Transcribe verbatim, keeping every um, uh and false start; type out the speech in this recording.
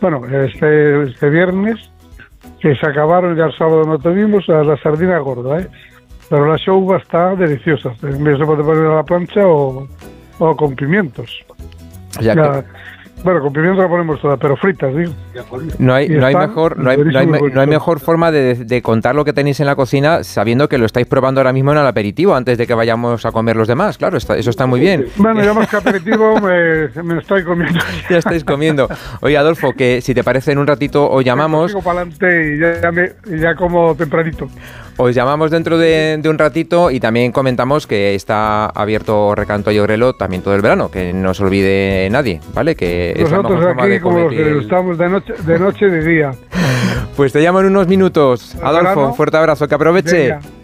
Bueno, este, este viernes, que se acabaron, ya el sábado no tuvimos, a la sardina gorda, ¿eh? Pero la xouga está deliciosa. En vez de poder poner a la plancha o, o con pimientos. Ya ya, que... Bueno, con pimientos la ponemos toda, pero fritas, digo. No hay, no hay mejor, no hay, no hay, no hay mejor forma de, de contar lo que tenéis en la cocina sabiendo que lo estáis probando ahora mismo en el aperitivo antes de que vayamos a comer los demás. Claro, está, eso está muy bien. Bueno, ya más que aperitivo me, me estoy comiendo. Ya estáis comiendo. Oye, Adolfo, que si te parece en un ratito os llamamos. Sigo para adelante y ya, ya, me, ya como tempranito. Os llamamos dentro de, de un ratito y también comentamos que está abierto Recanto y Ogrelo también todo el verano, que no se olvide nadie, ¿vale? Que es nosotros la mejor forma aquí de como comer los que el... estamos de noche, de noche de día. Pues te llamo en unos minutos. ¿El Adolfo, verano? un fuerte abrazo, que aproveche. Venga.